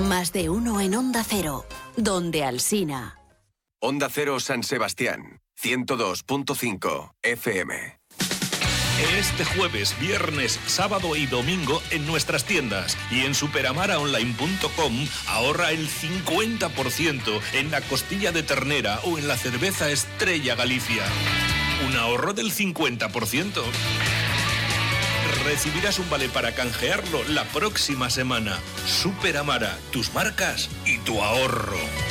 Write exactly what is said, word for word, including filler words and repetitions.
Más de uno en Onda Cero, donde Alsina. Onda Cero San Sebastián, ciento dos punto cinco F M. Este jueves, viernes, sábado y domingo en nuestras tiendas y en superamara online punto com ahorra el cincuenta por ciento en la costilla de ternera o en la cerveza Estrella Galicia. Un ahorro del cincuenta por ciento. Recibirás un vale para canjearlo la próxima semana. Superamara, tus marcas y tu ahorro.